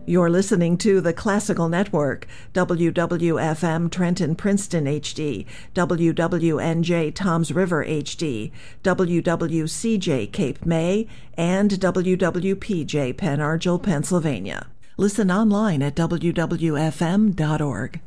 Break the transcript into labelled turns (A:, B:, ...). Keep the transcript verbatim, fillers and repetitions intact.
A: You're listening to the Classical Network, W W F M Trenton Princeton H D, W W N J Toms River H D, W W C J Cape May, and W W P J Pen Argyl, Pennsylvania. Listen online at W W F M dot org.